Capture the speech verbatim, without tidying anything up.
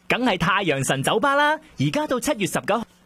梗係太陽神酒吧啦！而家到七月十九。